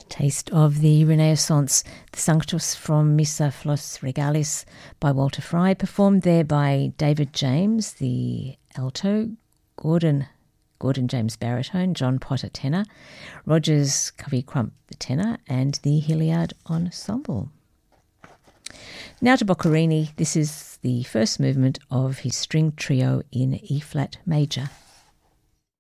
Taste of the Renaissance, the Sanctus from Missa Flos Regalis by Walter Fry, performed there by David James, the alto, Gordon James baritone, John Potter tenor, Rogers Covey Crump the tenor, and the Hilliard Ensemble. Now to Boccherini. This is the first movement of his string trio in E-flat major.